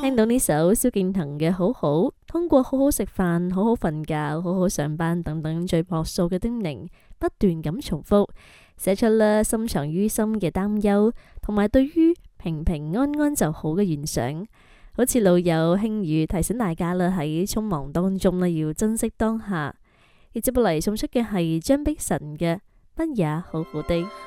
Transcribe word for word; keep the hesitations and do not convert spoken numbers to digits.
聽到呢首蕭敬騰嘅好好，通過好好食飯、好好瞓覺、好好上班等等最樸素嘅叮嚀，不斷咁重複，寫出啦深藏於心嘅擔憂，同埋對於平平安安就好嘅願想。好似老友輕語提醒大家啦，喺匆忙當中呢要珍惜當下。而接落嚟送出嘅係張碧晨嘅不也好好的。